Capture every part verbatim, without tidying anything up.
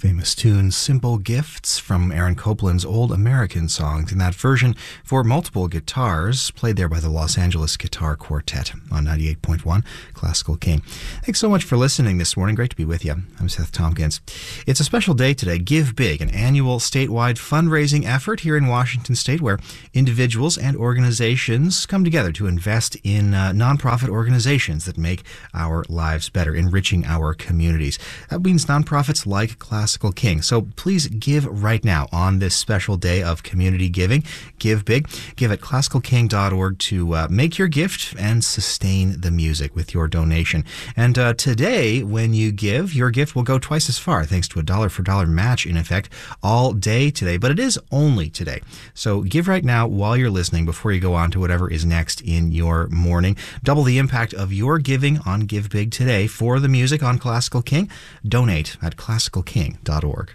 famous tune Simple Gifts from Aaron Copland's Old American Songs, in that version for multiple guitars, played there by the Los Angeles Guitar Quartet on ninety-eight point one Classical King. Thanks so much for listening this morning. Great to be with you. I'm Seth Tompkins. It's a special day today, Give Big, an annual statewide fundraising effort here in Washington State where individuals and organizations come together to invest in uh, nonprofit organizations that make our lives better, enriching our communities. That means nonprofits like Classical King. So please give right now on this special day of community giving. Give big. Give at classical king dot org to uh, make your gift and sustain the music with your donation. And uh, today, when you give, your gift will go twice as far thanks to a dollar for dollar match in effect all day today. But it is only today. So give right now while you're listening before you go on to whatever is next in your morning. Double the impact of your giving on Give Big today for the music on Classical King. Donate at classical king dot org.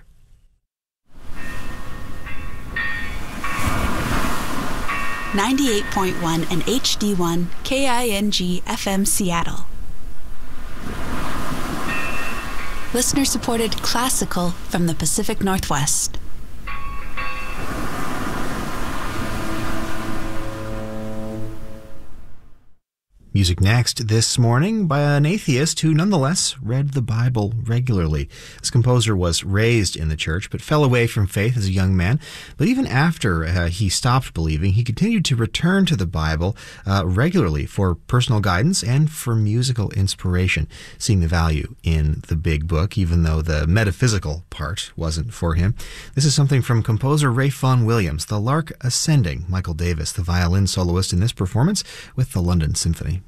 ninety-eight point one and H D one K I N G F M Seattle. Listener-supported classical from the Pacific Northwest. Music next this morning by an atheist who nonetheless read the Bible regularly. This composer was raised in the church but fell away from faith as a young man. But even after uh, he stopped believing, he continued to return to the Bible uh, regularly for personal guidance and for musical inspiration, seeing the value in the big book, even though the metaphysical part wasn't for him. This is something from composer Ralph Vaughan Williams, The Lark Ascending. Michael Davis, the violin soloist in this performance with the London Symphony.